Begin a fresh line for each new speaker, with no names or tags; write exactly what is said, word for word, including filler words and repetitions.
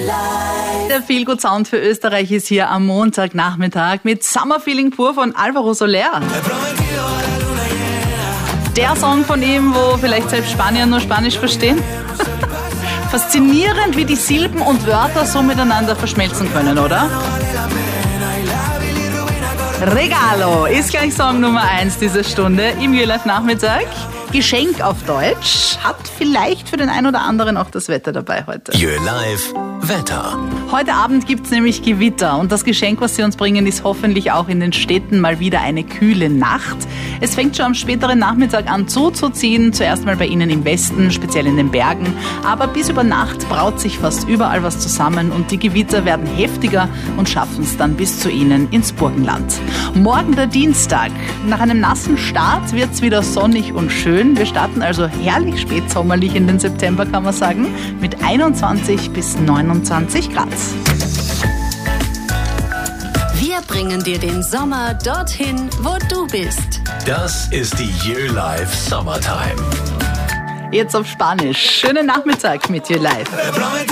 Der Feelgood Sound für Österreich ist hier am Montagnachmittag mit Summer Feeling pur von Alvaro Soler. Der Song von ihm, wo vielleicht selbst Spanier nur Spanisch verstehen. Faszinierend, wie die Silben und Wörter so miteinander verschmelzen können, oder? Regalo ist gleich Song Nummer eins dieser Stunde im You Live Nachmittag. Geschenk auf Deutsch, hat vielleicht für den einen oder anderen auch das Wetter dabei heute.
You Live Wetter.
Heute Abend gibt's nämlich Gewitter und das Geschenk, was sie uns bringen, ist hoffentlich auch in den Städten mal wieder eine kühle Nacht. Es fängt schon am späteren Nachmittag an zuzuziehen, zuerst mal bei Ihnen im Westen, speziell in den Bergen, aber bis über Nacht braut sich fast überall was zusammen und die Gewitter werden heftiger und schaffen es dann bis zu Ihnen ins Burgenland. Morgen der Dienstag. Nach einem nassen Start wird's wieder sonnig und schön. Wir starten also herrlich spätsommerlich in den September, kann man sagen, mit einundzwanzig bis neunundzwanzig Grad.
Wir bringen dir den Sommer dorthin, wo du bist.
Das ist die You Live Summertime.
Jetzt auf Spanisch. Schönen Nachmittag mit You Live.